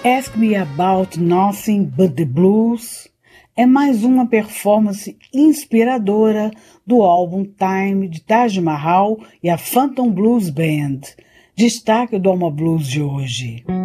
Ask Me About Nothing But the Blues é mais uma performance inspiradora do álbum Time de Taj Mahal e a Phantom Blues Band, destaque do Alma Blues de hoje.